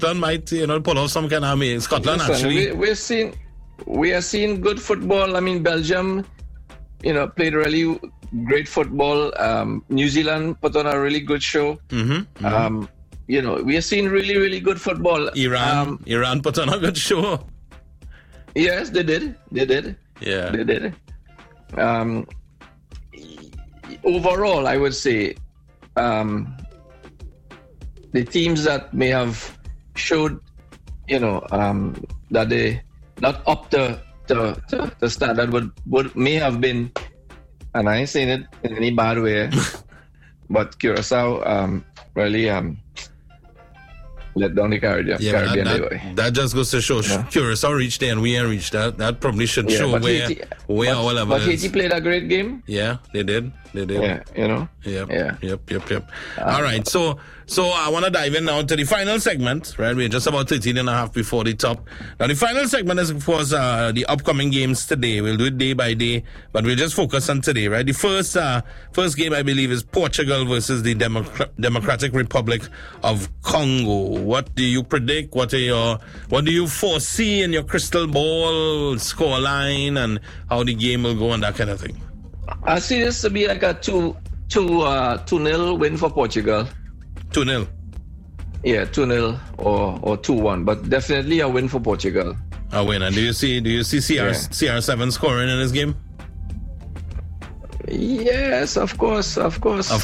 Scotland might, pull off some kind of Scotland. Listen, actually, we are seeing good football. I mean, Belgium, played really great football. New Zealand put on a really good show. We are seeing really, really good football. Iran put on a good show. Yes, they did. Yeah, they did. Overall, I would say the teams that may have showed, that they not up to the standard may have been, and I ain't saying it in any bad way, but Curacao really let down the Caribbean. That just goes to show Curacao reached there and we ain't reached that. That probably should show where our level is. But Haiti played a great game. Yeah, they did. Yeah, Yep. All right, so I want to dive in now to the final segment, right? We're just about 13 and a half before the top. Now, the final segment is, of course, the upcoming games today. We'll do it day by day, but we'll just focus on today, right? The first game, I believe, is Portugal versus the Democratic Republic of Congo. What do you predict? What do you foresee in your crystal ball scoreline and how the game will go and that kind of thing? I see this to be like a 2-0 win for Portugal. 2-0? Yeah, 2-0 or 2-1, but definitely a win for Portugal. A win. And do you see CR7 scoring in this game? Yes, of course. All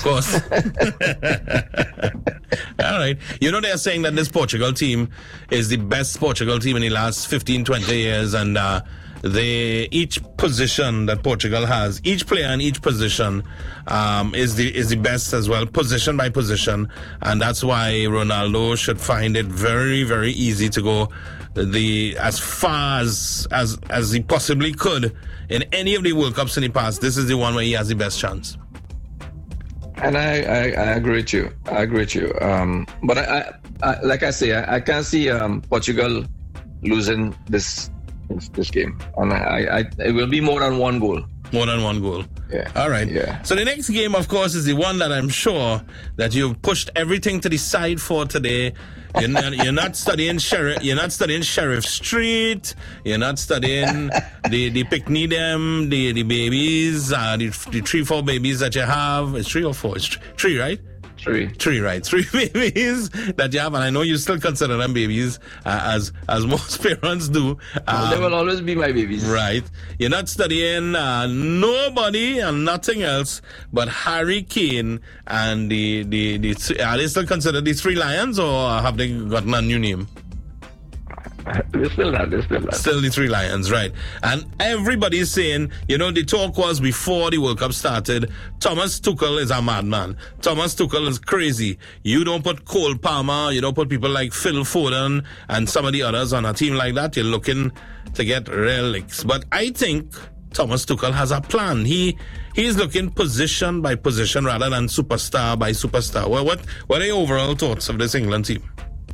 right. They're saying that this Portugal team is the best Portugal team in the last 15, 20 years, and each position that Portugal has, each player in each position is the best as well, position by position, and that's why Ronaldo should find it very, very easy to go as far as he possibly could in any of the World Cups in the past. This is the one where he has the best chance. And I agree with you. But I like I say, I can't see Portugal losing this game, and it will be more than one goal. More than one goal. Yeah. All right. Yeah. So the next game, of course, is the one that I'm sure that you've pushed everything to the side for today. You're not studying Sheriff. You're not studying Sheriff Street. You're not studying the picnic them, the babies, the 3-4 babies that you have. It's 3 or 4. It's 3, right? Three, right? 3 babies that you have, and I know you still consider them babies, as most parents do. They will always be my babies. Right. You're not studying nobody and nothing else but Harry Kane and the are they still considered the 3 Lions, or have they gotten a new name? They're still that. Still the 3 Lions, right. And everybody's saying, the talk was before the World Cup started, Thomas Tuchel is a madman. Thomas Tuchel is crazy. You don't put Cole Palmer, you don't put people like Phil Foden and some of the others on a team like that. You're looking to get real licks. But I think Thomas Tuchel has a plan. He's looking position by position rather than superstar by superstar. Well, what are your overall thoughts of this England team?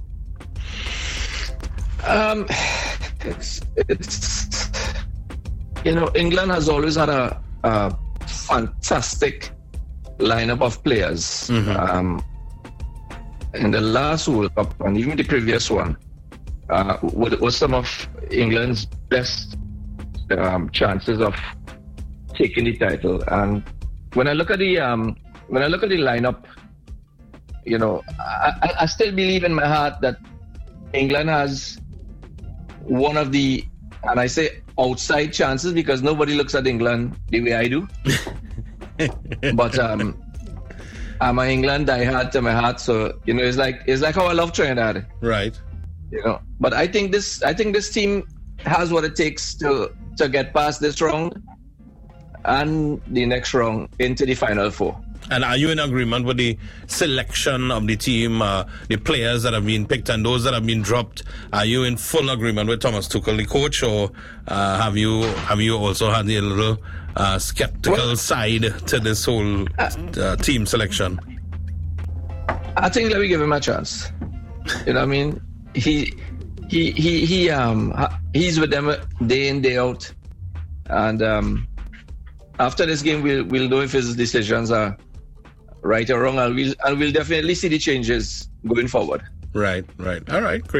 England has always had a fantastic lineup of players. In the last World Cup and even the previous one, was some of England's best chances of taking the title. And when I look at the lineup, I still believe in my heart that England has one of the, and I say outside chances because nobody looks at England the way I do. But I'm an England diehard to my heart, so it's like how I love Trinidad. Right. But I think this team has what it takes to get past this round and the next round into the Final Four. And are you in agreement with the selection of the team, the players that have been picked and those that have been dropped? Are you in full agreement with Thomas Tuchel, the coach, or have you also had a little skeptical side to this whole team selection? I think let me give him a chance. You know what I mean? He's with them day in, day out, and after this game we'll know if his decisions are right or wrong, and we'll definitely see the changes going forward. Right. All right, great.